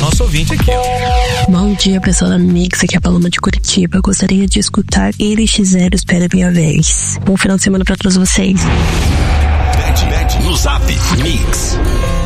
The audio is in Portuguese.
nosso ouvinte aqui, ó. Bom dia, pessoal da Mix, aqui é a Paloma de Curitiba. Gostaria de escutar NX0 Espera Minha Vez. Bom final de semana pra todos vocês. No Zap Mix.